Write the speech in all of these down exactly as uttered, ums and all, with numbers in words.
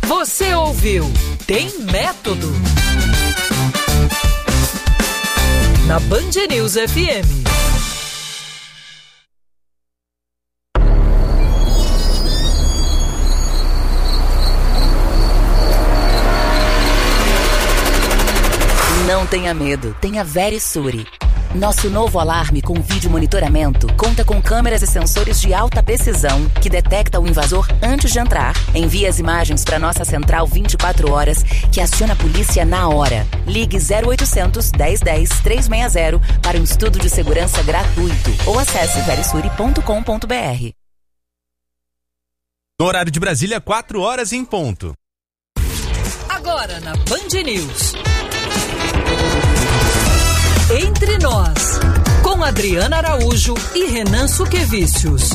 Você ouviu Tem Método na Band News F M. Não tenha medo, tenha Verisure. Nosso novo alarme com vídeo monitoramento conta com câmeras e sensores de alta precisão que detecta o invasor antes de entrar. Envia as imagens para nossa central vinte e quatro horas, que aciona a polícia na hora. Ligue zero oitocentos, dez dez, trezentos e sessenta para um estudo de segurança gratuito ou acesse verisure ponto com ponto b r. No horário de Brasília, quatro horas em ponto. Agora na Band News. Entre Nós, com Adriana Araújo e Renan Suquevicius.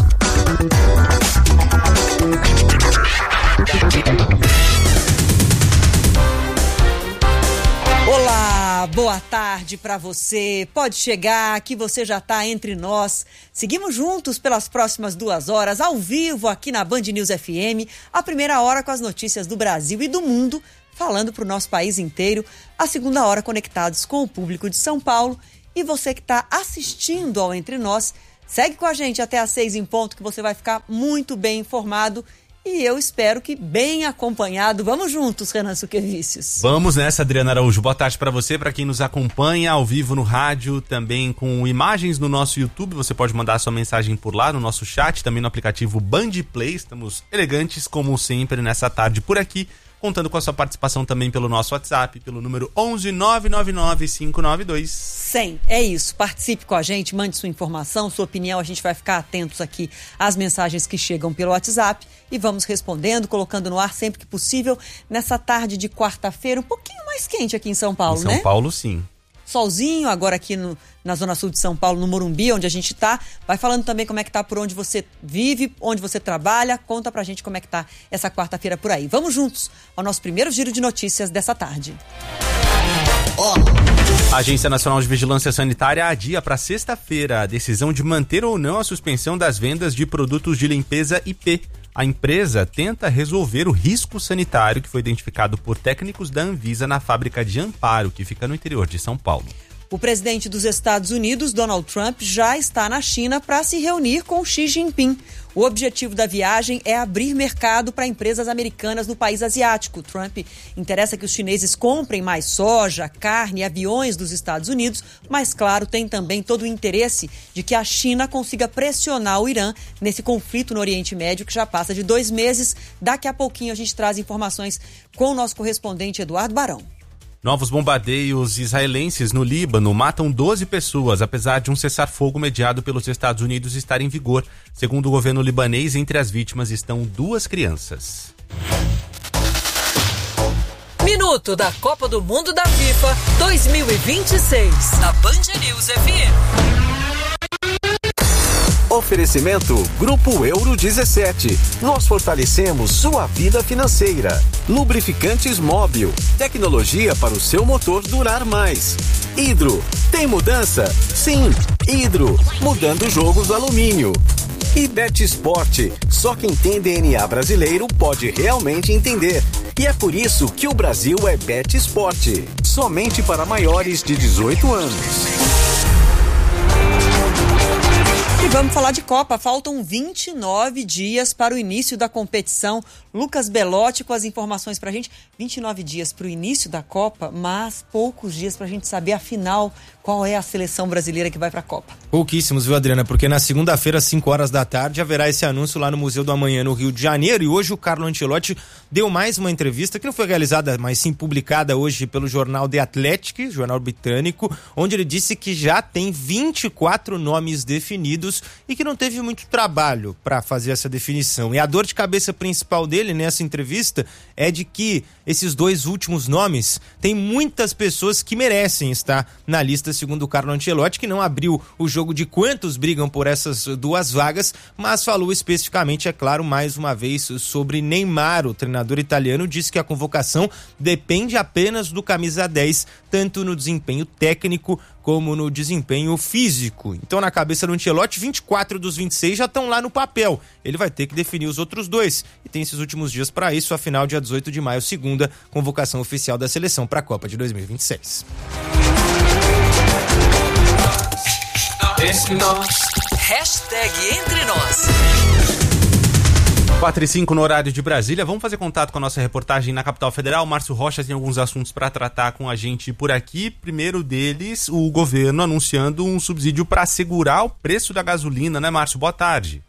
Olá, boa tarde para você. Pode chegar, que você já está entre nós. Seguimos juntos pelas próximas duas horas, ao vivo aqui na Band News F M, a primeira hora com as notícias do Brasil e do mundo, falando para o nosso país inteiro, a segunda hora conectados com o público de São Paulo. E você que está assistindo ao Entre Nós, segue com a gente até às seis em ponto, que você vai ficar muito bem informado e eu espero que bem acompanhado. Vamos juntos, Renan Suquevicius. Vamos nessa, Adriana Araújo. Boa tarde para você, para quem nos acompanha ao vivo no rádio, também com imagens no nosso YouTube. Você pode mandar sua mensagem por lá no nosso chat, também no aplicativo Band Play. Estamos elegantes, como sempre, nessa tarde por aqui, contando com a sua participação também pelo nosso WhatsApp, pelo número onze nove nove nove cinco nove dois cem. É isso, participe com a gente, mande sua informação, sua opinião, a gente vai ficar atentos aqui às mensagens que chegam pelo WhatsApp e vamos respondendo, colocando no ar sempre que possível, nessa tarde de quarta-feira, um pouquinho mais quente aqui em São Paulo, né? Em São né? Paulo, sim. Solzinho, agora aqui no, na Zona Sul de São Paulo, no Morumbi, onde a gente tá. Vai falando também como é que tá por onde você vive, onde você trabalha. Conta pra gente como é que tá essa quarta-feira por aí. Vamos juntos ao nosso primeiro giro de notícias dessa tarde. A Agência Nacional de Vigilância Sanitária adia para sexta-feira a decisão de manter ou não a suspensão das vendas de produtos de limpeza I P. A empresa tenta resolver o risco sanitário que foi identificado por técnicos da Anvisa na fábrica de Amparo, que fica no interior de São Paulo. O presidente dos Estados Unidos, Donald Trump, já está na China para se reunir com Xi Jinping. O objetivo da viagem é abrir mercado para empresas americanas no país asiático. Trump interessa que os chineses comprem mais soja, carne e aviões dos Estados Unidos, mas, claro, tem também todo o interesse de que a China consiga pressionar o Irã nesse conflito no Oriente Médio, que já passa de dois meses. Daqui a pouquinho a gente traz informações com o nosso correspondente Eduardo Barão. Novos bombardeios israelenses no Líbano matam doze pessoas, apesar de um cessar-fogo mediado pelos Estados Unidos estar em vigor. Segundo o governo libanês, entre as vítimas estão duas crianças. Minuto da Copa do Mundo da FIFA dois mil e vinte e seis, na Band News F M. Oferecimento Grupo Euro dezessete. Nós fortalecemos sua vida financeira. Lubrificantes Móbil. Tecnologia para o seu motor durar mais. Hidro. Tem mudança? Sim. Hidro. Mudando jogos do alumínio. E Betsport. Só quem tem D N A brasileiro pode realmente entender. E é por isso que o Brasil é Betsport. Somente para maiores de dezoito anos. E vamos falar de Copa. Faltam vinte e nove dias para o início da competição. Lucas Belotti com as informações pra gente. vinte e nove dias para o início da Copa, mas poucos dias pra gente saber, afinal, qual é a seleção brasileira que vai pra Copa. Pouquíssimos, viu, Adriana? Porque na segunda-feira, às cinco horas da tarde, haverá esse anúncio lá no Museu do Amanhã, no Rio de Janeiro. E hoje o Carlo Ancelotti deu mais uma entrevista, que não foi realizada, mas sim publicada hoje pelo jornal The Athletic, jornal britânico, onde ele disse que já tem vinte e quatro nomes definidos e que não teve muito trabalho para fazer essa definição. E a dor de cabeça principal dele nessa entrevista é de que esses dois últimos nomes tem muitas pessoas que merecem estar na lista, segundo o Carlo Ancelotti, que não abriu o jogo de quantos brigam por essas duas vagas, mas falou especificamente, é claro, mais uma vez sobre Neymar. O treinador italiano disse que a convocação depende apenas do camisa dez, tanto no desempenho técnico como no desempenho físico. Então, na cabeça do Ancelotti, vinte e quatro dos vinte e seis já estão lá no papel. Ele vai ter que definir os outros dois. E tem esses últimos dias para isso, afinal, dia dezoito de maio, segunda convocação oficial da seleção para a Copa de dois mil e vinte e seis. Entre nós. Hashtag Entre Nós. quatro e cinco no horário de Brasília. Vamos fazer contato com a nossa reportagem na capital federal. Márcio Rocha tem alguns assuntos para tratar com a gente por aqui. Primeiro deles, o governo anunciando um subsídio para segurar o preço da gasolina, né, Márcio? Boa tarde.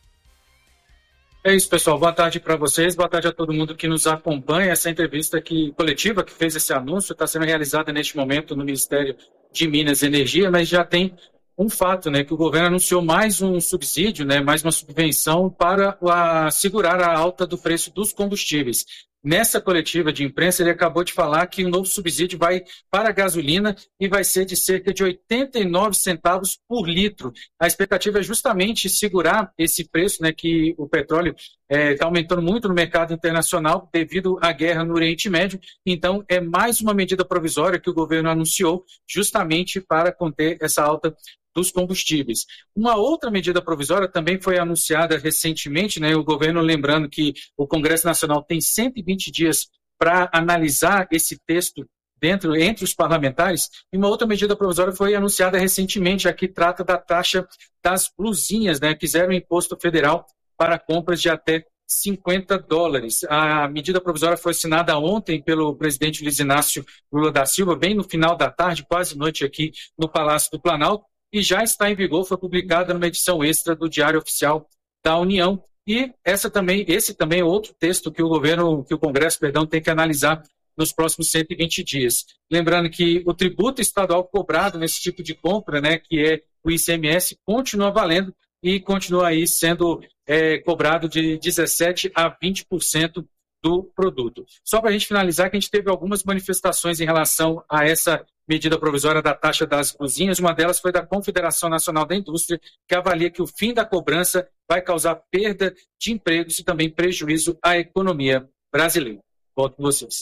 É isso, pessoal. Boa tarde para vocês. Boa tarde a todo mundo que nos acompanha. Essa entrevista aqui, coletiva que fez esse anúncio está sendo realizada neste momento no Ministério de Minas e Energia, mas já tem um fato, né, que o governo anunciou mais um subsídio, né, mais uma subvenção para a, segurar a alta do preço dos combustíveis. Nessa coletiva de imprensa, ele acabou de falar que o novo subsídio vai para a gasolina e vai ser de cerca de oitenta e nove centavos por litro. A expectativa é justamente segurar esse preço, né, que o petróleo está é, aumentando muito no mercado internacional devido à guerra no Oriente Médio. Então, é mais uma medida provisória que o governo anunciou justamente para conter essa alta dos combustíveis. Uma outra medida provisória também foi anunciada recentemente, né? O governo, lembrando que o Congresso Nacional tem cento e vinte dias para analisar esse texto dentro, entre os parlamentares, e uma outra medida provisória foi anunciada recentemente, a que trata da taxa das blusinhas, né? Que zera o imposto federal para compras de até cinquenta dólares. A medida provisória foi assinada ontem pelo presidente Luiz Inácio Lula da Silva, bem no final da tarde, quase noite aqui no Palácio do Planalto, e já está em vigor, foi publicada numa edição extra do Diário Oficial da União. E essa também, esse também é outro texto que o governo, que o Congresso, perdão, tem que analisar nos próximos cento e vinte dias. Lembrando que o tributo estadual cobrado nesse tipo de compra, né, que é o I C M S, continua valendo e continua aí sendo é, cobrado de dezessete a vinte por cento do produto. Só para a gente finalizar, que a gente teve algumas manifestações em relação a essa medida provisória da taxa das blusinhas. Uma delas foi da Confederação Nacional da Indústria, que avalia que o fim da cobrança vai causar perda de empregos e também prejuízo à economia brasileira. Volto com vocês.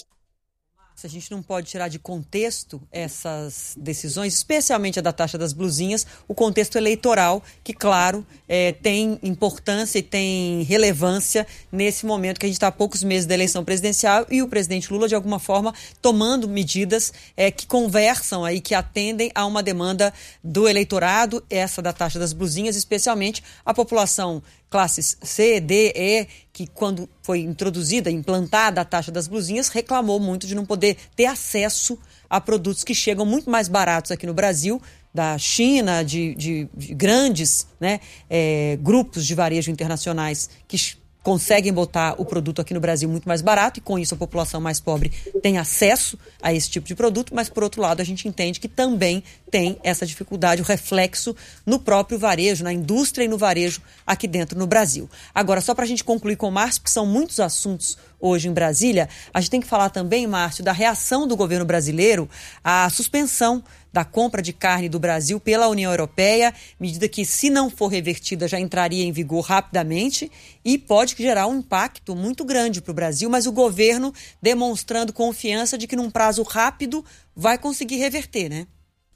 A gente não pode tirar de contexto essas decisões, especialmente a da taxa das blusinhas, o contexto eleitoral, que, claro, é, tem importância e tem relevância nesse momento que a gente está a poucos meses da eleição presidencial e o presidente Lula, de alguma forma, tomando medidas é, que conversam aí, que atendem a uma demanda do eleitorado, essa da taxa das blusinhas, especialmente a população classes C, D, E, que quando foi introduzida, implantada a taxa das blusinhas, reclamou muito de não poder ter acesso a produtos que chegam muito mais baratos aqui no Brasil, da China, de, de, de grandes, né, é, grupos de varejo internacionais que conseguem botar o produto aqui no Brasil muito mais barato e com isso a população mais pobre tem acesso a esse tipo de produto, mas por outro lado a gente entende que também tem essa dificuldade, o reflexo no próprio varejo, na indústria e no varejo aqui dentro no Brasil. Agora, só para a gente concluir com o Márcio, porque são muitos assuntos hoje em Brasília, a gente tem que falar também, Márcio, da reação do governo brasileiro à suspensão da compra de carne do Brasil pela União Europeia, medida que, se não for revertida, já entraria em vigor rapidamente e pode gerar um impacto muito grande para o Brasil, mas o governo demonstrando confiança de que num prazo rápido vai conseguir reverter, né?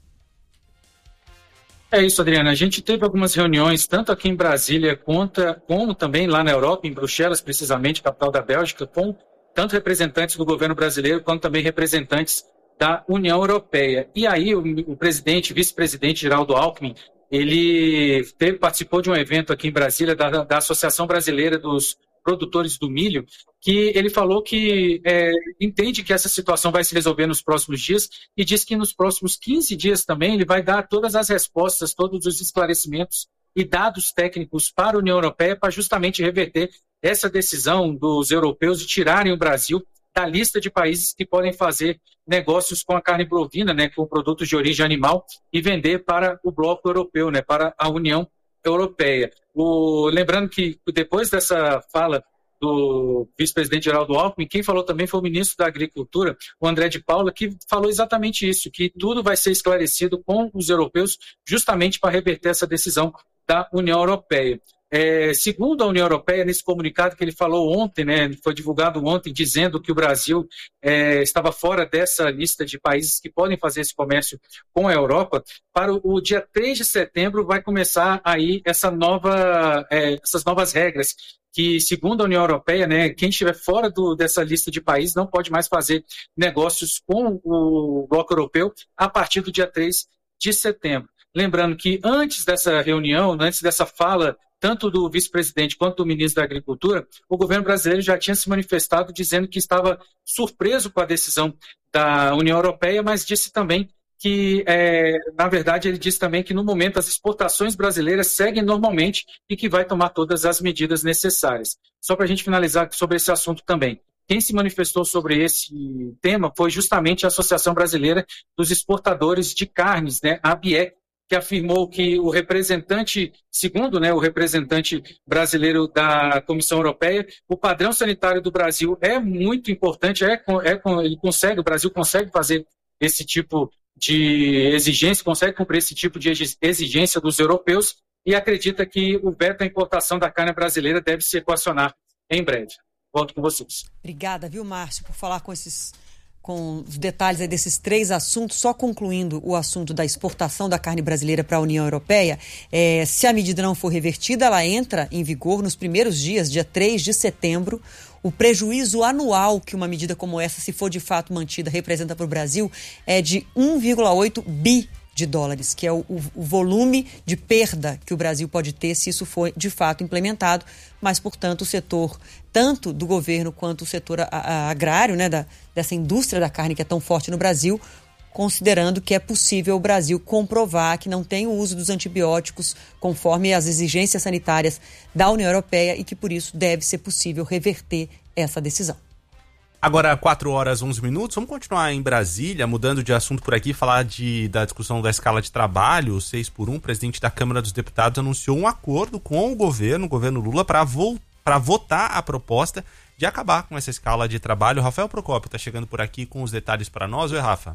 É isso, Adriana. A gente teve algumas reuniões, tanto aqui em Brasília, quanto, como também lá na Europa, em Bruxelas, precisamente, capital da Bélgica, com tanto representantes do governo brasileiro, quanto também representantes da União Europeia. E aí o, o presidente, vice-presidente Geraldo Alckmin, ele teve, participou de um evento aqui em Brasília da, da Associação Brasileira dos Produtores do Milho, que ele falou que é, entende que essa situação vai se resolver nos próximos dias e diz que nos próximos quinze dias também ele vai dar todas as respostas, todos os esclarecimentos e dados técnicos para a União Europeia para justamente reverter essa decisão dos europeus de tirarem o Brasil da lista de países que podem fazer negócios com a carne bovina, né, com produtos de origem animal, e vender para o bloco europeu, né, para a União Europeia. O, lembrando que depois dessa fala do vice-presidente Geraldo Alckmin, quem falou também foi o ministro da Agricultura, o André de Paula, que falou exatamente isso, que tudo vai ser esclarecido com os europeus justamente para reverter essa decisão da União Europeia. É, segundo a União Europeia, nesse comunicado que ele falou ontem, né, foi divulgado ontem, dizendo que o Brasil é, estava fora dessa lista de países que podem fazer esse comércio com a Europa, para o, o dia três de setembro vai começar aí essa nova, é, essas novas regras, que segundo a União Europeia, né, quem estiver fora do, dessa lista de países não pode mais fazer negócios com o bloco europeu a partir do dia três de setembro. Lembrando que antes dessa reunião, antes dessa fala, tanto do vice-presidente quanto do ministro da Agricultura, o governo brasileiro já tinha se manifestado dizendo que estava surpreso com a decisão da União Europeia, mas disse também que, é, na verdade, ele disse também que no momento as exportações brasileiras seguem normalmente e que vai tomar todas as medidas necessárias. Só para a gente finalizar sobre esse assunto também. Quem se manifestou sobre esse tema foi justamente a Associação Brasileira dos Exportadores de Carnes, né, a ABIEC, que afirmou que o representante, segundo né, o representante brasileiro da Comissão Europeia, o padrão sanitário do Brasil é muito importante, é, é, ele consegue, o Brasil consegue fazer esse tipo de exigência, consegue cumprir esse tipo de exigência dos europeus e acredita que o veto à importação da carne brasileira deve se equacionar em breve. Volto com vocês. Obrigada, viu, Márcio, por falar com esses... com os detalhes aí desses três assuntos, só concluindo o assunto da exportação da carne brasileira para a União Europeia, é, se a medida não for revertida, ela entra em vigor nos primeiros dias, dia três de setembro. O prejuízo anual que uma medida como essa, se for de fato mantida, representa para o Brasil é de um vírgula oito bi de dólares, que é o, o, o volume de perda que o Brasil pode ter se isso for de fato implementado, mas, portanto, o setor, tanto do governo quanto o setor a, a, agrário, né, da, dessa indústria da carne que é tão forte no Brasil, considerando que é possível o Brasil comprovar que não tem o uso dos antibióticos conforme as exigências sanitárias da União Europeia e que, por isso, deve ser possível reverter essa decisão. Agora, quatro horas e onze minutos, vamos continuar em Brasília, mudando de assunto por aqui, falar de, da discussão da escala de trabalho, seis por um. O presidente da Câmara dos Deputados anunciou um acordo com o governo, o governo Lula, para vo- para votar a proposta de acabar com essa escala de trabalho. O Rafael Procópio está chegando por aqui com os detalhes para nós. Oi, Rafa.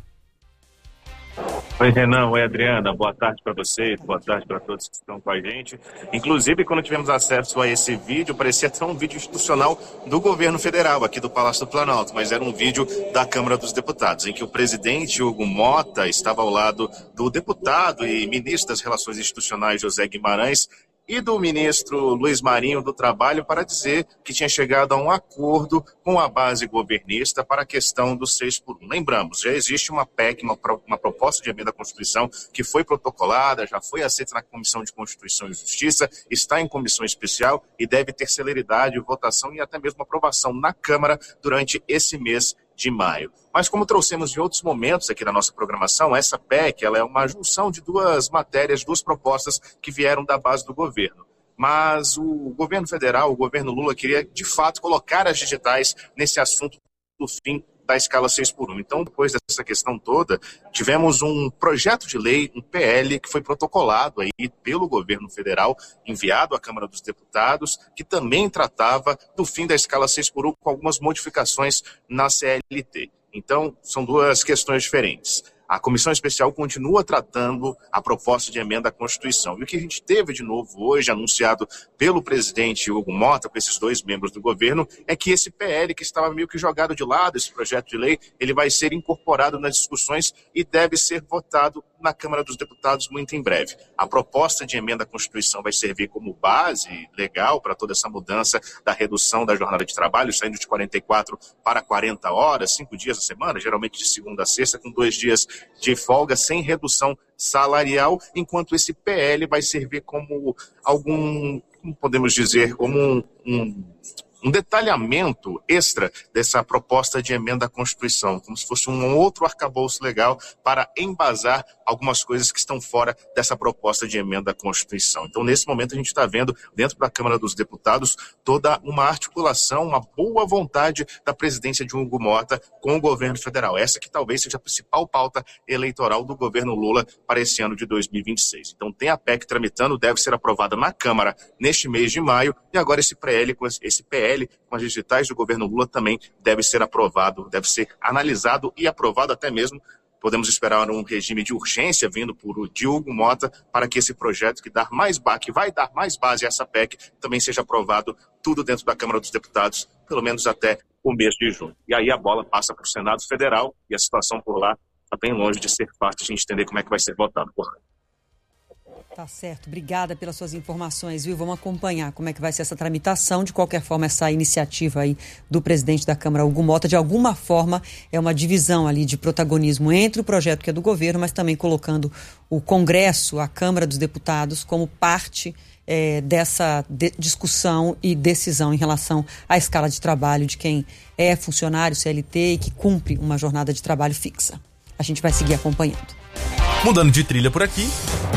Oi, Renan. Oi, Adriana. Boa tarde para vocês, boa tarde para todos que estão com a gente. Inclusive, quando tivemos acesso a esse vídeo, parecia até um vídeo institucional do governo federal, aqui do Palácio do Planalto, mas era um vídeo da Câmara dos Deputados, em que o presidente Hugo Mota estava ao lado do deputado e ministro das Relações Institucionais, José Guimarães, e do ministro Luiz Marinho do Trabalho para dizer que tinha chegado a um acordo com a base governista para a questão do seis por um. Lembramos, já existe uma P E C, uma, uma proposta de emenda à Constituição que foi protocolada, já foi aceita na Comissão de Constituição e Justiça, está em comissão especial e deve ter celeridade, votação e até mesmo aprovação na Câmara durante esse mês de maio. Mas como trouxemos em outros momentos aqui na nossa programação, essa P E C ela é uma junção de duas matérias, duas propostas que vieram da base do governo. Mas o governo federal, o governo Lula, queria de fato colocar as digitais nesse assunto do fim da escala seis por um. Então, depois dessa questão toda, tivemos um projeto de lei, um P L, que foi protocolado aí pelo governo federal, enviado à Câmara dos Deputados, que também tratava do fim da escala seis por um com algumas modificações na C L T. Então, são duas questões diferentes. A comissão especial continua tratando a proposta de emenda à Constituição. E o que a gente teve de novo hoje, anunciado pelo presidente Hugo Mota, com esses dois membros do governo, é que esse P L, que estava meio que jogado de lado, esse projeto de lei, ele vai ser incorporado nas discussões e deve ser votado na Câmara dos Deputados muito em breve. A proposta de emenda à Constituição vai servir como base legal para toda essa mudança da redução da jornada de trabalho, saindo de quarenta e quatro para quarenta horas, cinco dias a semana, geralmente de segunda a sexta, com dois dias de folga, sem redução salarial, enquanto esse P L vai servir como algum, como podemos dizer, como um, um, um detalhamento extra dessa proposta de emenda à Constituição, como se fosse um outro arcabouço legal para embasar algumas coisas que estão fora dessa proposta de emenda à Constituição. Então, nesse momento, a gente está vendo, dentro da Câmara dos Deputados, toda uma articulação, uma boa vontade da presidência de Hugo Mota com o governo federal. Essa que talvez seja a principal pauta eleitoral do governo Lula para esse ano de dois mil e vinte e seis. Então, tem a P E C tramitando, deve ser aprovada na Câmara neste mês de maio, e agora esse P L, esse P L com as digitais do governo Lula também deve ser aprovado, deve ser analisado e aprovado até mesmo podemos esperar um regime de urgência vindo por o Diogo Mota para que esse projeto que, dar mais ba- que vai dar mais base a essa P E C também seja aprovado tudo dentro da Câmara dos Deputados, pelo menos até o mês de junho. E aí a bola passa para o Senado Federal e a situação por lá está bem longe de ser fácil de entender como é que vai ser votado por lá. Tá certo, obrigada pelas suas informações, viu? Vamos acompanhar como é que vai ser essa tramitação. De qualquer forma, essa iniciativa aí do presidente da Câmara, Hugo Mota, de alguma forma é uma divisão ali de protagonismo entre o projeto que é do governo, mas também colocando o Congresso, a Câmara dos Deputados, como parte é, dessa de- discussão e decisão em relação à escala de trabalho de quem é funcionário C L T e que cumpre uma jornada de trabalho fixa. A gente vai seguir acompanhando. Mudando de trilha por aqui.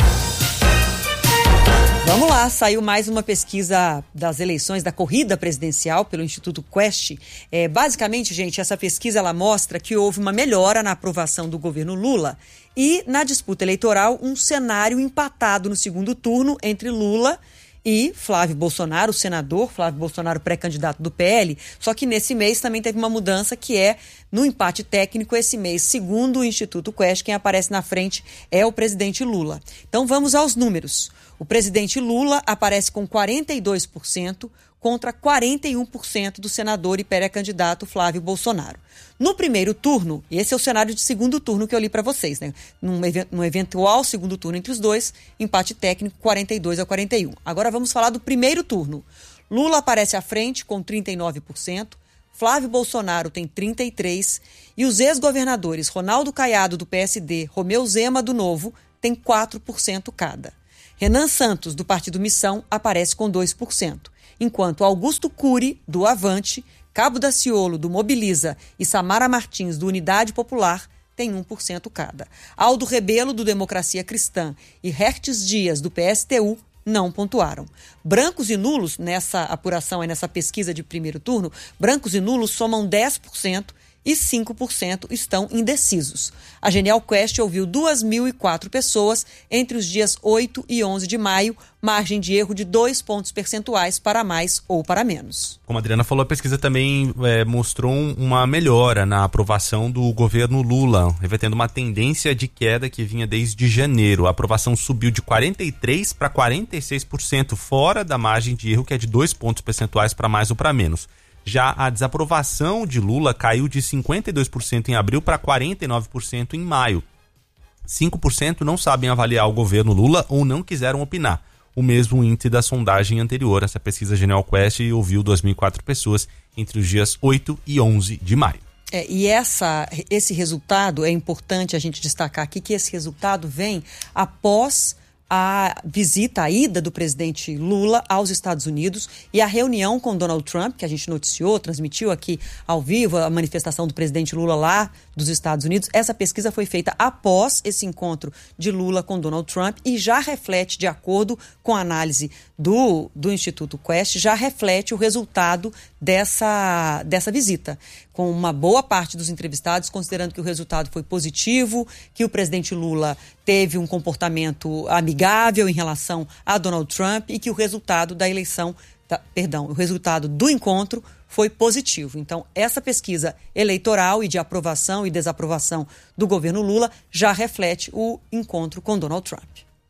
Vamos lá, saiu mais uma pesquisa das eleições da corrida presidencial pelo Instituto Quest. É, basicamente, gente, essa pesquisa ela mostra que houve uma melhora na aprovação do governo Lula e na disputa eleitoral um cenário empatado no segundo turno entre Lula e Flávio Bolsonaro, o senador, Flávio Bolsonaro, pré-candidato do P L, só que nesse mês também teve uma mudança que é, no empate técnico, esse mês, segundo o Instituto Quest, quem aparece na frente é o presidente Lula. Então vamos aos números. O presidente Lula aparece com quarenta e dois por cento contra quarenta e um por cento do senador e pré-candidato Flávio Bolsonaro. No primeiro turno, e esse é o cenário de segundo turno que eu li para vocês, né? Num, ev- num eventual segundo turno entre os dois, empate técnico quarenta e dois a quarenta e um. Agora vamos falar do primeiro turno. Lula aparece à frente com trinta e nove por cento, Flávio Bolsonaro tem trinta e três por cento e os ex-governadores Ronaldo Caiado do P S D, Romeu Zema do Novo, têm quatro por cento cada. Renan Santos, do Partido Missão, aparece com dois por cento, enquanto Augusto Cury, do Avante, Cabo Daciolo, do Mobiliza e Samara Martins, do Unidade Popular, tem um por cento cada. Aldo Rebelo, do Democracia Cristã, e Hertes Dias, do P S T U, não pontuaram. Brancos e nulos, nessa apuração e nessa pesquisa de primeiro turno, brancos e nulos somam dez por cento e cinco por cento estão indecisos. A Genial Quest ouviu duas mil e quatro pessoas entre os dias oito e onze de maio, margem de erro de dois pontos percentuais para mais ou para menos. Como a Adriana falou, a pesquisa também é, mostrou uma melhora na aprovação do governo Lula, revertendo uma tendência de queda que vinha desde janeiro. A aprovação subiu de quarenta e três por cento para quarenta e seis por cento, fora da margem de erro, que é de dois pontos percentuais para mais ou para menos. Já a desaprovação de Lula caiu de cinquenta e dois por cento em abril para quarenta e nove por cento em maio. cinco por cento não sabem avaliar o governo Lula ou não quiseram opinar. O mesmo índice da sondagem anterior. Essa pesquisa Genial Quest ouviu duas mil e quatro pessoas entre os dias oito e onze de maio. É, e essa, esse resultado, é importante a gente destacar aqui que esse resultado vem após a visita, a ida do presidente Lula aos Estados Unidos e a reunião com Donald Trump, que a gente noticiou, transmitiu aqui ao vivo a manifestação do presidente Lula lá dos Estados Unidos. Essa pesquisa foi feita após esse encontro de Lula com Donald Trump e já reflete, de acordo com a análise do, do Instituto Quest, já reflete o resultado dessa, dessa visita, com uma boa parte dos entrevistados considerando que o resultado foi positivo, que o presidente Lula teve um comportamento amigável em relação a Donald Trump e que o resultado da eleição, da, perdão, o resultado do encontro foi positivo. Então, essa pesquisa eleitoral e de aprovação e desaprovação do governo Lula já reflete o encontro com Donald Trump.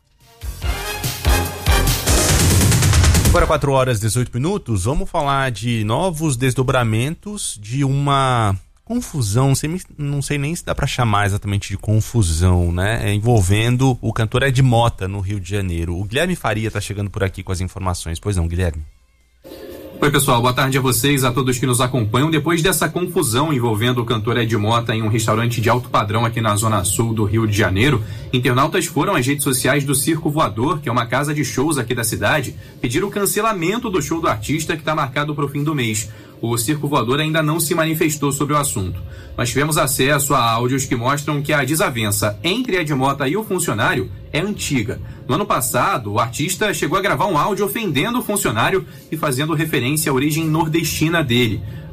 Agora quatro horas e dezoito minutos, vamos falar de novos desdobramentos de uma confusão, não sei, não sei nem se dá para chamar exatamente de confusão, né? É, envolvendo o cantor Ed Mota no Rio de Janeiro. O Guilherme Faria está chegando por aqui com as informações. Pois não, Guilherme? Oi pessoal, boa tarde a vocês, a todos que nos acompanham. Depois dessa confusão envolvendo o cantor Ed Mota em um restaurante de alto padrão aqui na zona sul do Rio de Janeiro, internautas foram às redes sociais do Circo Voador, que é uma casa de shows aqui da cidade, pedir o cancelamento do show do artista que está marcado para o fim do mês. O Circo Voador ainda não se manifestou sobre o assunto. Nós tivemos acesso a áudios que mostram que a desavença entre Ed Mota e o funcionário é antiga. No ano passado, o artista chegou a gravar um áudio ofendendo o funcionário e fazendo referência à origem nordestina dele.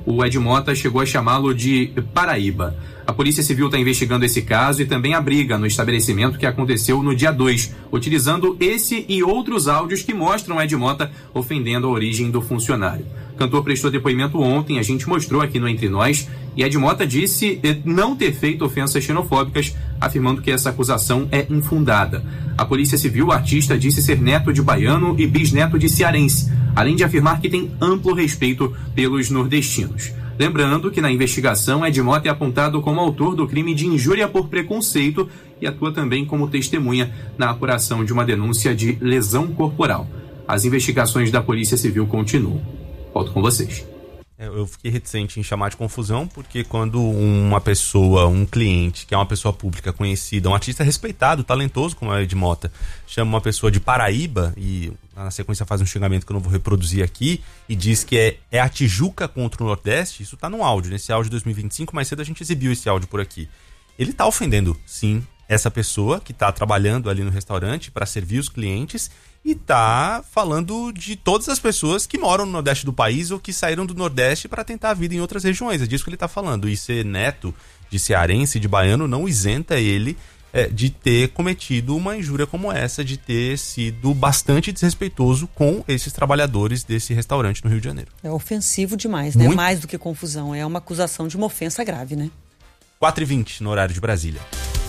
O Ed Mota chegou a chamá-lo de Paraíba. A Polícia Civil está investigando esse caso e também a briga no estabelecimento que aconteceu no dia dois, utilizando esse e outros áudios que mostram Ed Mota ofendendo a origem do funcionário. O cantor prestou depoimento ontem, a gente mostrou aqui no Entre Nós, e Ed Mota disse não ter feito ofensas xenofóbicas, afirmando que essa acusação é infundada. A Polícia Civil, o artista, disse ser neto de baiano e bisneto de cearense, além de afirmar que tem amplo respeito pelos nordestinos. Lembrando que na investigação, Ed Mota é apontado como autor do crime de injúria por preconceito e atua também como testemunha na apuração de uma denúncia de lesão corporal. As investigações da Polícia Civil continuam. Volto com vocês. Eu fiquei reticente em chamar de confusão, porque quando uma pessoa, um cliente, que é uma pessoa pública conhecida, um artista respeitado, talentoso como é o Ed Mota, chama uma pessoa de Paraíba, e na sequência faz um xingamento que eu não vou reproduzir aqui, e diz que é, é a Tijuca contra o Nordeste, isso tá no áudio, nesse áudio de dois mil e vinte e cinco, mais cedo a gente exibiu esse áudio por aqui. Ele tá ofendendo, sim, essa pessoa que tá trabalhando ali no restaurante para servir os clientes, e tá falando de todas as pessoas que moram no Nordeste do país ou que saíram do Nordeste para tentar a vida em outras regiões. É disso que ele tá falando. E ser neto de cearense, de baiano, não isenta ele é, de ter cometido uma injúria como essa, de ter sido bastante desrespeitoso com esses trabalhadores desse restaurante no Rio de Janeiro. É ofensivo demais, né? Muito. Mais do que confusão. É uma acusação de uma ofensa grave, né? quatro e vinte no horário de Brasília.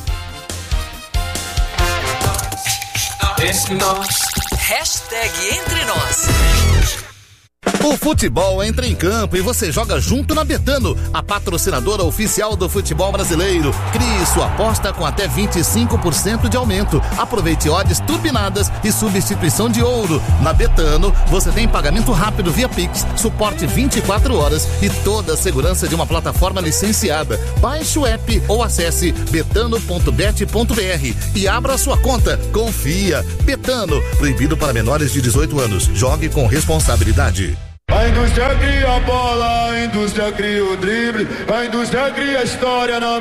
Entre nós. Hashtag Entre Nós. O futebol entra em campo e você joga junto na Betano, a patrocinadora oficial do futebol brasileiro. Crie sua aposta com até vinte e cinco por cento de aumento. Aproveite odds turbinadas e substituição de ouro. Na Betano, você tem pagamento rápido via Pix, suporte vinte e quatro horas e toda a segurança de uma plataforma licenciada. Baixe o app ou acesse betano ponto bet ponto br e abra a sua conta. Confia. Betano, proibido para menores de dezoito anos. Jogue com responsabilidade. A indústria cria a bola, a indústria cria o drible, a indústria cria a história na